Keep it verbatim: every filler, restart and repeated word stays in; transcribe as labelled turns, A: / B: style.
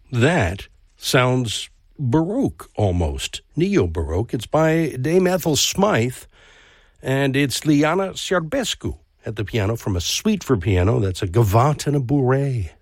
A: That sounds Baroque almost, neo-Baroque. It's by Dame Ethel Smythe, and it's Liana Sciarbescu at the piano from a suite for piano. That's a Gavotte and a Bourrée.